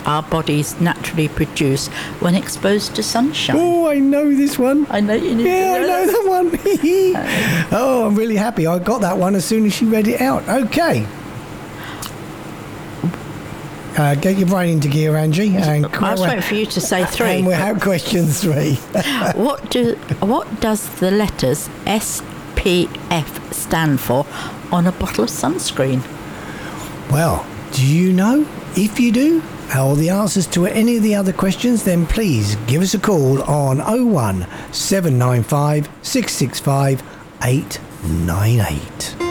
our bodies naturally produce when exposed to sunshine? Oh, I know this one. I know you need Yeah, to know I know that one. Oh, I'm really happy. I got that one as soon as she read it out. Okay. Get your brain into gear, Angie. And I was waiting for you to say 3. And we'll have question 3. What does the letters SPF stand for on a bottle of sunscreen? Well, do you know? If you do, or the answers to any of the other questions, then please give us a call on 01 795 665 898.